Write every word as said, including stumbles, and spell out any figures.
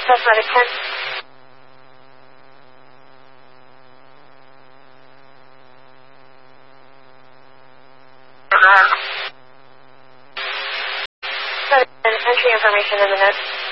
That's Medic ten. Uh, entry information in the notes.